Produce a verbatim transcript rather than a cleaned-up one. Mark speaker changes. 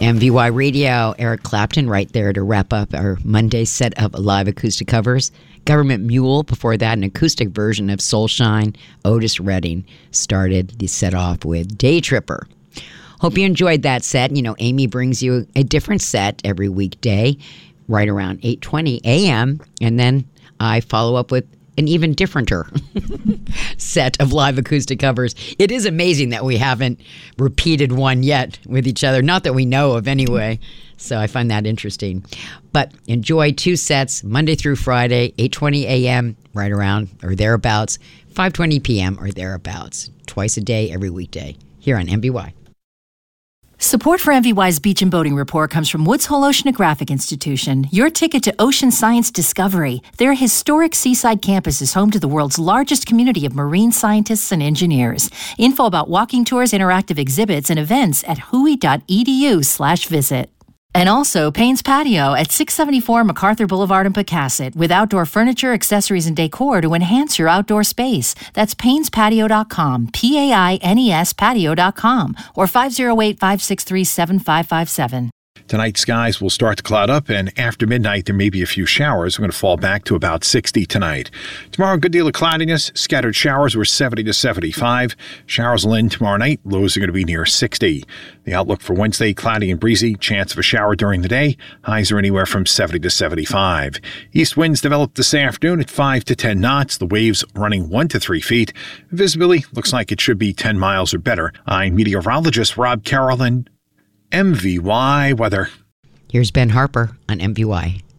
Speaker 1: M V Y Radio, Eric Clapton right there to wrap up our Monday set of live acoustic covers. Government Mule, before that, an acoustic version of Soulshine. Otis Redding started the set off with Day Tripper. Hope you enjoyed that set. You know, Amy brings you a different set every weekday, right around eight twenty a.m., and then I follow up with an even differenter set of live acoustic covers. It is amazing that we haven't repeated one yet with each other. Not that we know of anyway. So I find that interesting. But enjoy two sets, Monday through Friday, eight twenty a.m., right around or thereabouts, five twenty p.m. or thereabouts, twice a day, every weekday, here on M V Y.
Speaker 2: Support for M V Y's Beach and Boating Report comes from Woods Hole Oceanographic Institution, your ticket to ocean science discovery. Their historic seaside campus is home to the world's largest community of marine scientists and engineers. Info about walking tours, interactive exhibits, and events at hui.edu slash visit. And also Payne's Patio at six seventy-four MacArthur Boulevard in Pecasset with outdoor furniture, accessories, and decor to enhance your outdoor space. That's paynes patio dot com, P A I N E S patio dot com, or five oh eight, five six three, seven five five seven.
Speaker 3: Tonight, skies will start to cloud up, and after midnight, there may be a few showers. We're going to fall back to about sixty tonight. Tomorrow, a good deal of cloudiness. Scattered showers were seventy to seventy-five. Showers will end tomorrow night. Lows are going to be near sixty. The outlook for Wednesday, cloudy and breezy. Chance of a shower during the day. Highs are anywhere from seventy to seventy-five. East winds develop this afternoon at five to ten knots. The waves running one to three feet. Visibility looks like it should be ten miles or better. I'm meteorologist Rob Carroll, M V Y weather.
Speaker 1: Here's Ben Harper on M V Y.